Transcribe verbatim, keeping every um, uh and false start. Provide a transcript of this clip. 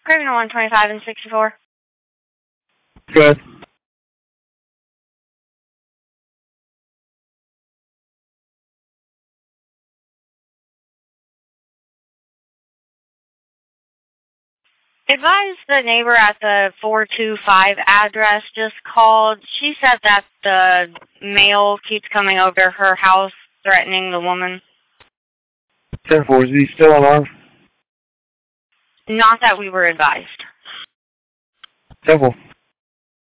Criminal one twenty-five and sixty-four. Good. Advise the neighbor at the four two five address just called. She said that the male keeps coming over her house threatening the woman. ten four, is he still unarmed? Not that we were advised. ten four.